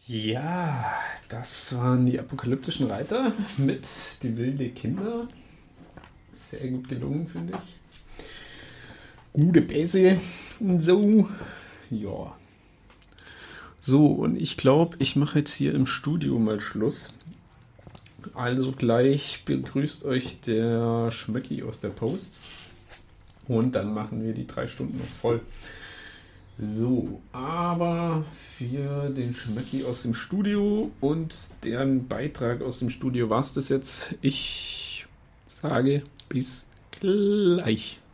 Ja, das waren die apokalyptischen Reiter mit Die wilde Kinder. Sehr gut gelungen, finde ich. Gute Bässe und so. Ja. So, und ich glaube, ich mache jetzt hier im Studio mal Schluss. Also gleich begrüßt euch der Schmöcki aus der Post. Und dann machen wir die 3 Stunden noch voll. So, aber für den Schmöcki aus dem Studio und deren Beitrag aus dem Studio war es das jetzt. Ich sage bis gleich.